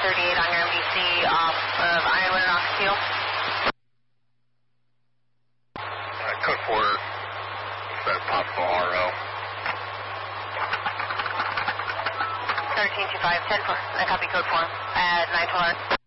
438 on your MBC off of Ironwood and Oxteal. Code 4, that's possible RO. 1325, 10-4, I copy code 4 at 912.